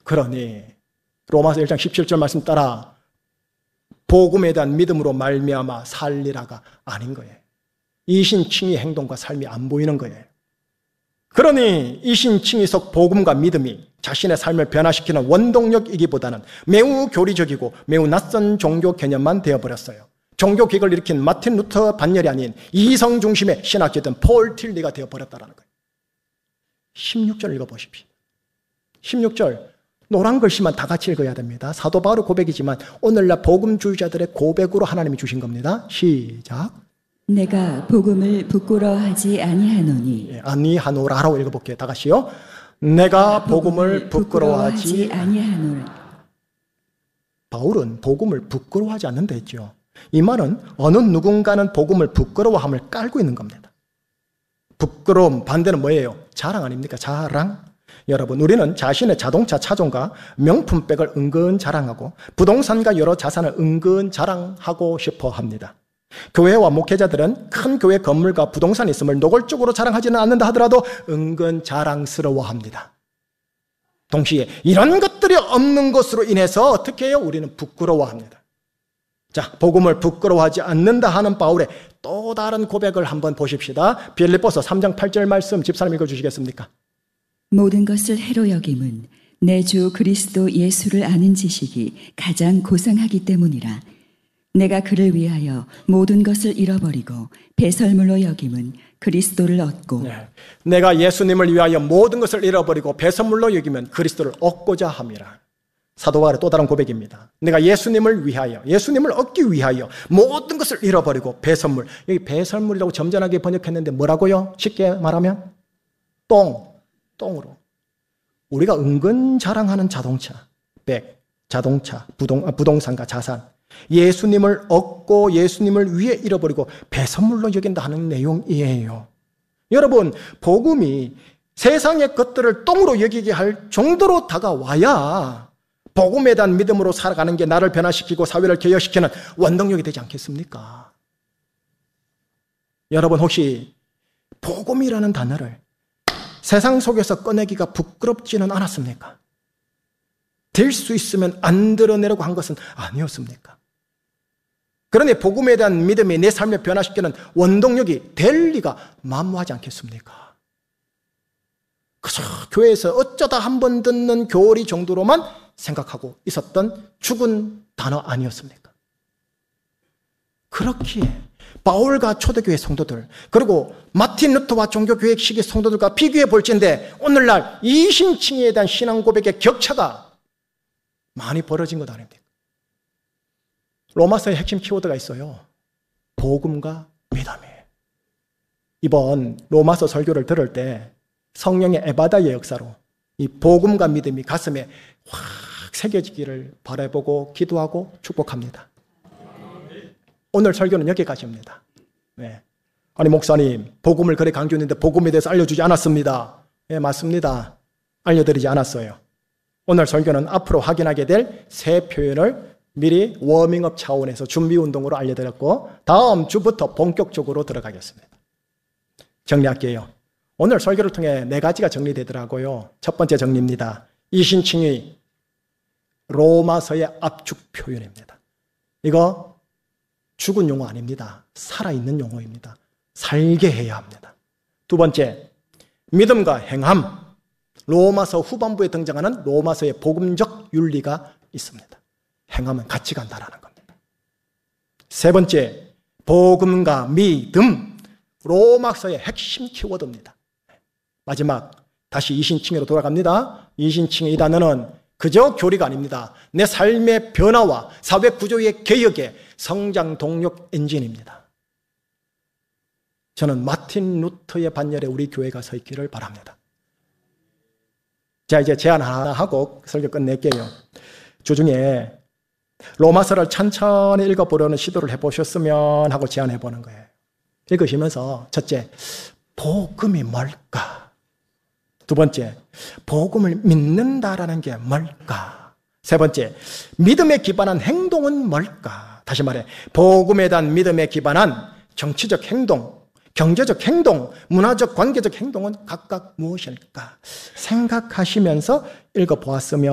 그러니 로마서 1장 17절 말씀 따라 복음에 대한 믿음으로 말미암아 살리라가 아닌 거예요. 이신칭의 행동과 삶이 안 보이는 거예요. 그러니 이신칭의 속 복음과 믿음이 자신의 삶을 변화시키는 원동력이기보다는 매우 교리적이고 매우 낯선 종교 개념만 되어버렸어요. 종교개혁을 일으킨 마틴 루터 반열이 아닌 이성 중심의 신학자였던 폴 틸리가 되어버렸다는 거예요. 16절 읽어보십시오. 16절 노란 글씨만 다 같이 읽어야 됩니다. 사도 바울의 고백이지만 오늘날 복음주의자들의 고백으로 하나님이 주신 겁니다. 시작. 내가 복음을 부끄러워하지 아니하노니. 아니하노라라고 읽어볼게요. 다 같이요. 내가 복음을 부끄러워하지 아니하노라. 바울은 복음을 부끄러워하지 않는다 했죠. 이 말은 어느 누군가는 복음을 부끄러워함을 깔고 있는 겁니다. 부끄러움 반대는 뭐예요? 자랑 아닙니까? 자랑. 여러분, 우리는 자신의 자동차 차종과 명품백을 은근 자랑하고 부동산과 여러 자산을 은근 자랑하고 싶어 합니다. 교회와 목회자들은 큰 교회 건물과 부동산이 있음을 노골적으로 자랑하지는 않는다 하더라도 은근 자랑스러워합니다. 동시에 이런 것들이 없는 것으로 인해서 어떻게 해요? 우리는 부끄러워합니다. 자, 복음을 부끄러워하지 않는다 하는 바울의 또 다른 고백을 한번 보십시다. 빌립보서 3장 8절 말씀 집사님 읽어주시겠습니까? 모든 것을 해로 여김은 내 주 그리스도 예수를 아는 지식이 가장 고상하기 때문이라. 내가 그를 위하여 모든 것을 잃어버리고 배설물로 여김은 그리스도를 얻고. 내가 예수님을 위하여 모든 것을 잃어버리고 배설물로 여기면 그리스도를 얻고자 함이라. 사도 바울의 또 다른 고백입니다. 내가 예수님을 위하여, 예수님을 얻기 위하여 모든 것을 잃어버리고 배설물, 여기 배설물이라고 점잖하게 번역했는데 뭐라고요? 쉽게 말하면 똥으로. 우리가 은근 자랑하는 자동차, 백, 자동차, 부동산과 자산, 예수님을 얻고 예수님을 위해 잃어버리고 배설물로 여긴다 하는 내용이에요. 여러분, 복음이 세상의 것들을 똥으로 여기게 할 정도로 다가와야 복음에 대한 믿음으로 살아가는 게 나를 변화시키고 사회를 개혁시키는 원동력이 되지 않겠습니까? 여러분, 혹시 복음이라는 단어를 세상 속에서 꺼내기가 부끄럽지는 않았습니까? 될 수 있으면 안 드러내려고 한 것은 아니었습니까? 그러니 복음에 대한 믿음이 내 삶을 변화시키는 원동력이 될 리가 만무하지 않겠습니까? 그저 교회에서 어쩌다 한 번 듣는 교리 정도로만 생각하고 있었던 죽은 단어 아니었습니까? 그렇기에 바울과 초대교회 성도들, 그리고 마틴 루터와 종교교육 시기 성도들과 비교해 볼진데 오늘날 이신칭에 대한 신앙 고백의 격차가 많이 벌어진 것 아닙니까? 로마서의 핵심 키워드가 있어요. 복음과 믿음이에요. 이번 로마서 설교를 들을 때 성령의 에바다의 역사로 이 복음과 믿음이 가슴에 확 새겨지기를 바라보고 기도하고 축복합니다. 오늘 설교는 여기까지입니다. 네. 아니 목사님, 복음을 그래 강조했는데 복음에 대해서 알려주지 않았습니다. 네, 맞습니다. 알려드리지 않았어요. 오늘 설교는 앞으로 확인하게 될 새 표현을 미리 워밍업 차원에서 준비운동으로 알려드렸고 다음 주부터 본격적으로 들어가겠습니다. 정리할게요. 오늘 설교를 통해 4가지가 정리되더라고요. 첫 번째 정리입니다. 이신칭의 로마서의 압축 표현입니다. 이거 죽은 용어 아닙니다. 살아있는 용어입니다. 살게 해야 합니다. 두 번째, 믿음과 행함. 로마서 후반부에 등장하는 로마서의 복음적 윤리가 있습니다. 행함은 같이 간다라는 겁니다. 세 번째, 복음과 믿음. 로마서의 핵심 키워드입니다. 마지막, 다시 이신칭으로 돌아갑니다. 이신칭의 이 단어는 그저 교리가 아닙니다. 내 삶의 변화와 사회 구조의 개혁의 성장 동력 엔진입니다. 저는 마틴 루터의 반열에 우리 교회가 서 있기를 바랍니다. 자, 이제 제안 하나 하고 설교 끝낼게요. 주중에 로마서를 천천히 읽어보려는 시도를 해보셨으면 하고 제안해보는 거예요. 읽으시면서 첫째, 복음이 뭘까? 두 번째, 복음을 믿는다라는 게 뭘까? 세 번째, 믿음에 기반한 행동은 뭘까? 다시 말해, 복음에 대한 믿음에 기반한 정치적 행동, 경제적 행동, 문화적 관계적 행동은 각각 무엇일까? 생각하시면서 읽어보았으면